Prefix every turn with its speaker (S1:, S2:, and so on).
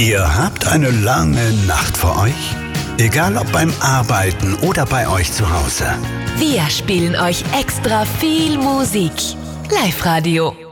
S1: Ihr habt eine lange Nacht vor euch? Egal ob beim Arbeiten oder bei euch zu Hause.
S2: Wir spielen euch extra viel Musik. Live-Radio.